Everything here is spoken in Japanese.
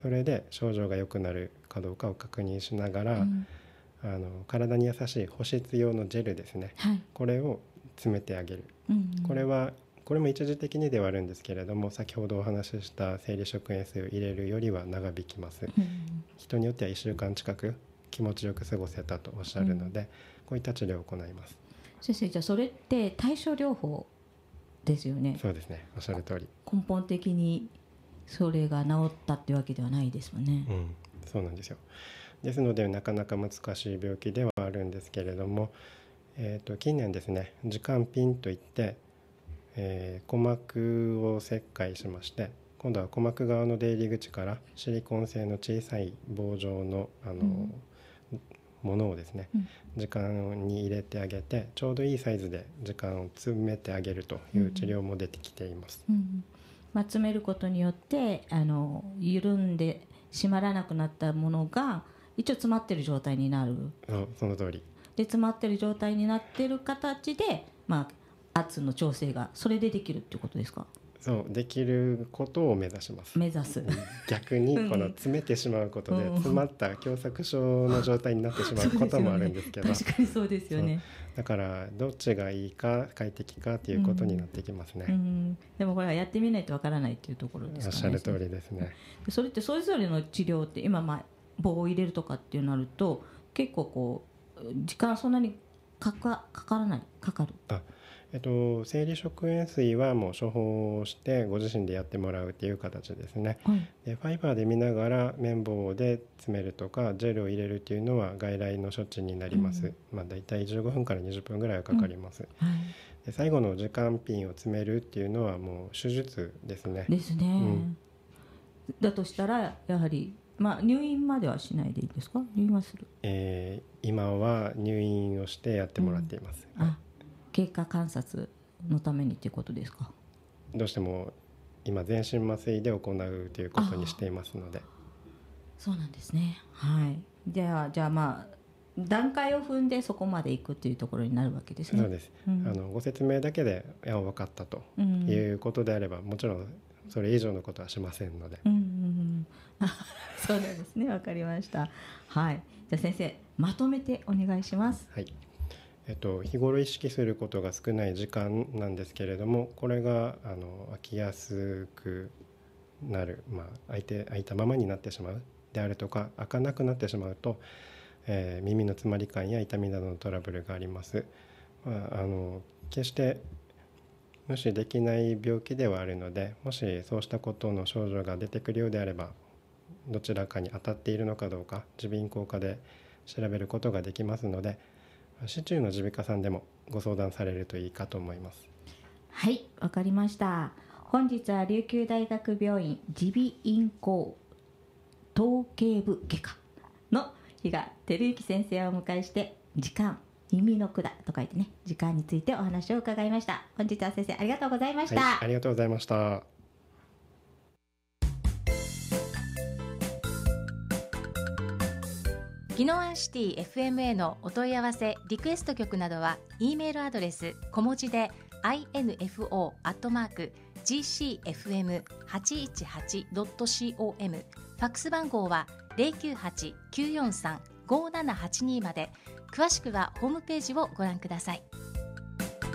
それで症状が良くなるかどうかを確認しながら、体に優しい保湿用のジェルですね、これを詰めてあげる、これも一時的にではあるんですけれども、先ほどお話しした生理食塩水を入れるよりは長引きます、人によっては1週間近く気持ちよく過ごせたとおっしゃるので、こういった治療を行います。 先生、じゃあそれって対症療法ですよね。 そうですね、おっしゃる通り。 根本的にそれが治ったってわけではないですもんね。 そうなんですよ。ですのでなかなか難しい病気ではあるんですけれども、近年ですね、耳管ピンといって、鼓膜を切開しまして、今度は鼓膜側の出入り口からシリコン製の小さい棒状のものをですね、耳管に入れてあげて、ちょうどいいサイズで耳管を詰めてあげるという治療も出てきています。 詰めることによって緩んで締まらなくなったものが一応詰まってる状態になる。 その通りで、詰まってる状態になってる形で、圧の調整がそれでできるっていうことですか？ そうできることを目指します。逆にこの詰めてしまうことで詰まった狭窄症の状態になってしまうこともあるんですけど、 確かにそうですよね。 だからどっちがいいか快適かということになってきますね。 でもこれはやってみないとわからないっていうところですかね。 おっしゃる通りですね。 それってそれぞれの治療って今棒を入れるとかっていうなると結構こう時間そんなにかからない？かかる？ 生理食塩水はもう処方をしてご自身でやってもらうっていう形ですね。でファイバーで見ながら綿棒で詰めるとかジェルを入れるっていうのは外来の処置になります。だいたい15分から20分ぐらいはかかります。で最後の耳管ピンを詰めるっていうのはもう手術ですね。 だとしたらやはり入院まではしないでいいですか？入院はする？ 今は入院をしてやってもらっています。 経過観察のためにということですか？ どうしても今全身麻酔で行うということにしていますので。 そうなんですね。じゃあ段階を踏んでそこまで行くというところになるわけですね。 そうです。ご説明だけで分かったということであれば、もちろんそれ以上のことはしませんので。 そうなんですね。わかりました。じゃあ先生、まとめてお願いします。 日頃意識することが少ない時間なんですけれども、これが空きやすくなる、空いたままになってしまうであるとか、開かなくなってしまうと、耳の詰まり感や痛みなどのトラブルがあります。決して無視できない病気ではあるので、もしそうしたことの症状が出てくるようであれば、どちらかに当たっているのかどうか耳鼻咽喉科で調べることができますので、市中の耳鼻科さんでもご相談されるといいかと思います。 わかりました。本日は琉球大学病院耳鼻咽喉頭頸部外科の比嘉照之先生をお迎えして、耳管、耳の管と書いてね、時間についてお話を伺いました。本日は先生ありがとうございました。 ありがとうございました。 宜野湾シティ FM へのお問い合わせリクエスト曲などは E メールアドレス小文字で info@gcfm818.com、 ファックス番号は 098-943-5782 まで。詳しくはホームページをご覧ください。